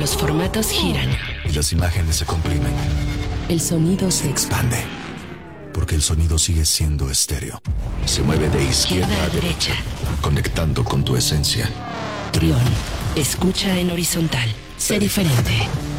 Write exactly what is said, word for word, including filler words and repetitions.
los formatos giran. Y las imágenes se comprimen. El sonido se Se expande. Porque el sonido sigue siendo estéreo. Se mueve de izquierda Izquierda a a derecha, derecha. conectando con tu esencia. Trión. Escucha en horizontal. Sé diferente.